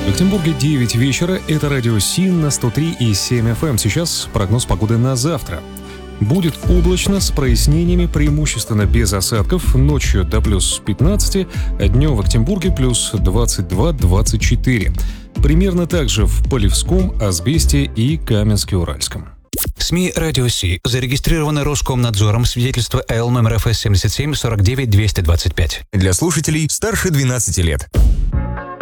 В Екатеринбурге 9 вечера. Это радио СИН на 103,7 FM. Сейчас прогноз погоды на завтра. Будет облачно с прояснениями, преимущественно без осадков. Ночью до плюс 15, а днем в Екатеринбурге плюс 22-24. Примерно так же в Полевском, Асбесте и Каменске-Уральском. СМИ «Радио Си» зарегистрированы Роскомнадзором. Свидетельство Л номер ФС 77 49 225. Для слушателей старше 12 лет.